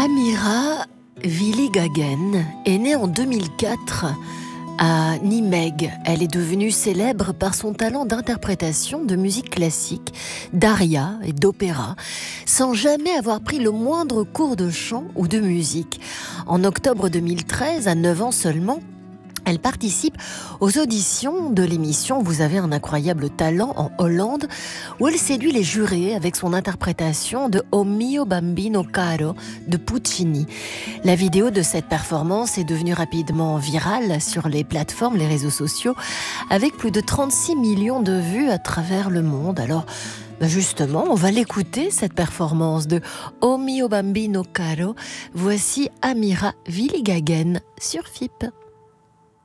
Amira Vili-Gagen est née en 2004 à Nimègue. Elle est devenue célèbre par son talent d'interprétation de musique classique, d'aria et d'opéra, sans jamais avoir pris le moindre cours de chant ou de musique. En octobre 2013, à 9 ans seulement, elle participe aux auditions de l'émission Vous avez un incroyable talent en Hollande, où elle séduit les jurés avec son interprétation de O mio bambino caro de Puccini. La vidéo de cette performance est devenue rapidement virale sur les plateformes, les réseaux sociaux, avec plus de 36 millions de vues à travers le monde. Alors, justement, on va l'écouter, cette performance de O mio bambino caro. Voici Amira Vili-Gagen sur FIP.